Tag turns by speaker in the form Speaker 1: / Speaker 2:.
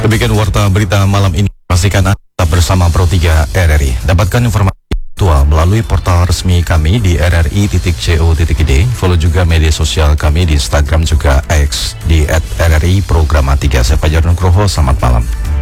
Speaker 1: Demikian warta berita malam ini. Pastikan Anda bersama Pro 3 RRI. Dapatkan informasi aktual melalui portal resmi kami di rri.co.id. Follow juga media sosial kami di Instagram juga X di @rri Programa 3. Saya Fajar Nugroho, selamat malam.